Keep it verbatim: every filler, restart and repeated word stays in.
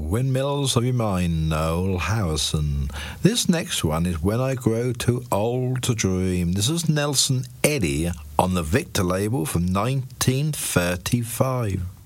Windmills of Your Mind, Noel Harrison. This next one is When I Grow Too Old to Dream. This is Nelson Eddy on the Victor label from nineteen thirty-five.